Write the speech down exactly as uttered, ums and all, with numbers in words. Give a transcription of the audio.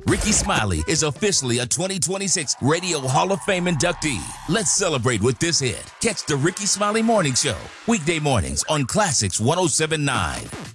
Ricky Smiley is officially a twenty twenty-six Radio Hall of Fame inductee. Let's celebrate with this hit. Catch the Ricky Smiley Morning Show, weekday mornings on Classics one oh seven point nine.